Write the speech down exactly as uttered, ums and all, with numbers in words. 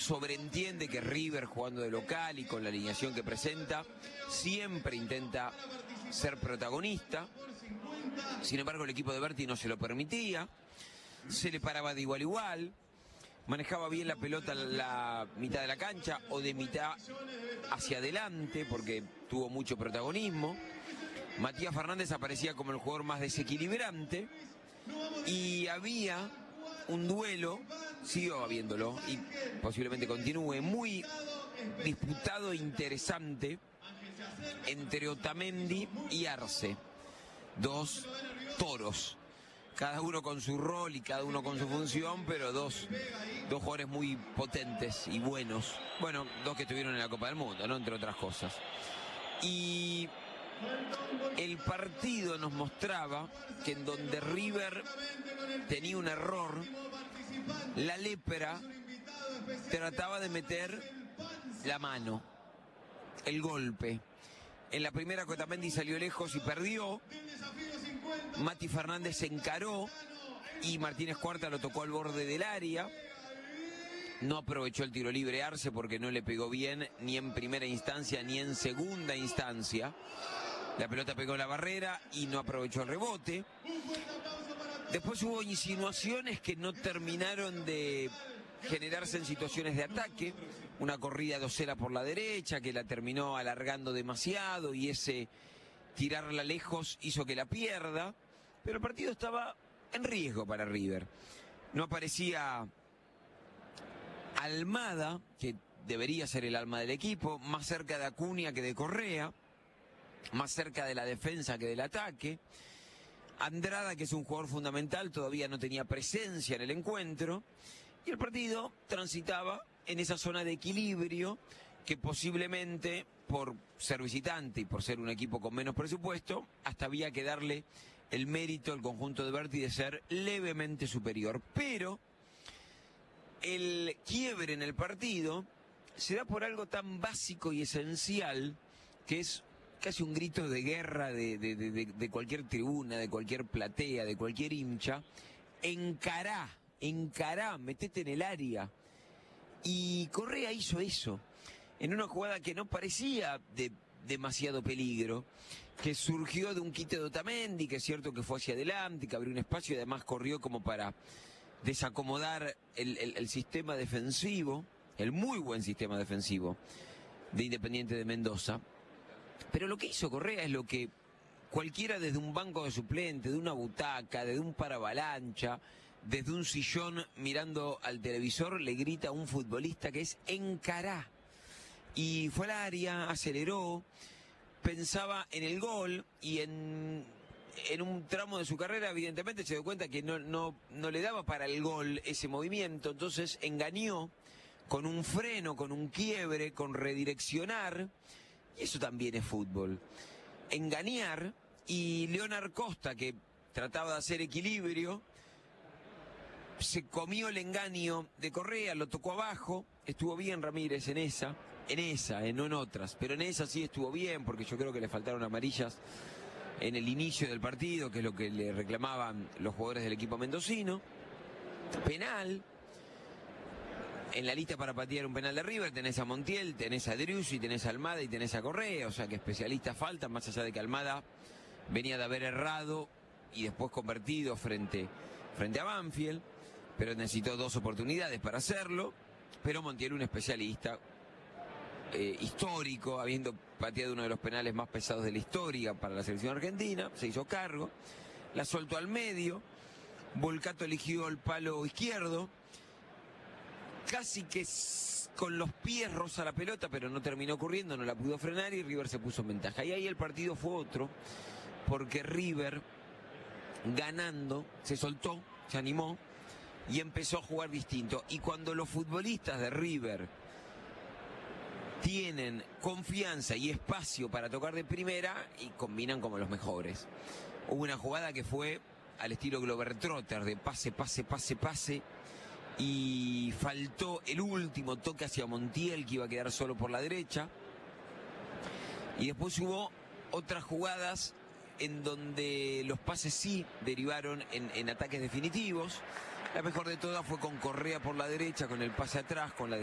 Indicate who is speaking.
Speaker 1: sobreentiende que River, jugando de local y con la alineación que presenta, siempre intenta ser protagonista. Sin embargo, el equipo de Berti no se lo permitía, se le paraba de igual a igual, manejaba bien la pelota la mitad de la cancha o de mitad hacia adelante porque tuvo mucho protagonismo. Matías Fernández aparecía como el jugador más desequilibrante y había un duelo, siguió habiéndolo y posiblemente continúe, muy disputado e interesante entre Otamendi y Arce, dos toros, cada uno con su rol y cada uno con su función, pero dos, dos jugadores muy potentes y buenos. Bueno, dos que estuvieron en la Copa del Mundo, ¿no? Entre otras cosas. Y el partido nos mostraba que en donde River tenía un error, la lepra trataba de meter la mano, el golpe. En la primera Otamendi salió lejos y perdió. Mati Fernández se encaró y Martínez Cuarta lo tocó al borde del área. No aprovechó el tiro libre Arce porque no le pegó bien ni en primera instancia ni en segunda instancia. La pelota pegó en la barrera y no aprovechó el rebote. Después hubo insinuaciones que no terminaron de generarse en situaciones de ataque. Una corrida dosera por la derecha que la terminó alargando demasiado y ese tirarla lejos hizo que la pierda. Pero el partido estaba en riesgo para River. No aparecía Almada, que debería ser el alma del equipo, más cerca de Acuña que de Correa, más cerca de la defensa que del ataque. Andrada, que es un jugador fundamental, todavía no tenía presencia en el encuentro. Y el partido transitaba en esa zona de equilibrio que posiblemente, por ser visitante y por ser un equipo con menos presupuesto, hasta había que darle el mérito al conjunto de Berti de ser levemente superior. Pero el quiebre en el partido se da por algo tan básico y esencial que es casi un grito de guerra de, de, de, de cualquier tribuna, de cualquier platea, de cualquier hincha. Encará, encará, metete en el área. Y Correa hizo eso, en una jugada que no parecía de demasiado peligro, que surgió de un quite de Otamendi, que es cierto que fue hacia adelante, que abrió un espacio y además corrió como para desacomodar el, el, el sistema defensivo, el muy buen sistema defensivo de Independiente de Mendoza. Pero lo que hizo Correa es lo que cualquiera desde un banco de suplente, de una butaca, desde un paravalancha, desde un sillón mirando al televisor, le grita a un futbolista, que es encará. Y fue al área, aceleró, pensaba en el gol y en, en un tramo de su carrera evidentemente se dio cuenta que no, no, no le daba para el gol ese movimiento, entonces engañó con un freno, con un quiebre, con redireccionar. Y eso también es fútbol. Engañar. Y Leonard Costa, que trataba de hacer equilibrio, se comió el engaño de Correa, lo tocó abajo. Estuvo bien Ramírez en esa, en esa, eh, no en otras, pero en esa sí estuvo bien, porque yo creo que le faltaron amarillas en el inicio del partido, que es lo que le reclamaban los jugadores del equipo mendocino. Penal. En la lista para patear un penal de River tenés a Montiel, tenés a Driussi, tenés a Almada y tenés a Correa, o sea que especialistas faltan, más allá de que Almada venía de haber errado y después convertido frente, frente a Banfield, pero necesitó dos oportunidades para hacerlo. Pero Montiel, un especialista eh, histórico, habiendo pateado uno de los penales más pesados de la historia para la selección argentina, se hizo cargo, la soltó al medio, Volcato eligió el palo izquierdo, casi que con los pies roza la pelota, pero no terminó ocurriendo, no la pudo frenar y River se puso en ventaja. Y ahí el partido fue otro, porque River, ganando, se soltó, se animó y empezó a jugar distinto. Y cuando los futbolistas de River tienen confianza y espacio para tocar de primera, y combinan como los mejores. Hubo una jugada que fue al estilo Globetrotter, de pase, pase, pase, pase, y faltó el último toque hacia Montiel, que iba a quedar solo por la derecha. Y después hubo otras jugadas en donde los pases sí derivaron en, en ataques definitivos. La mejor de todas fue con Correa por la derecha, con el pase atrás, con la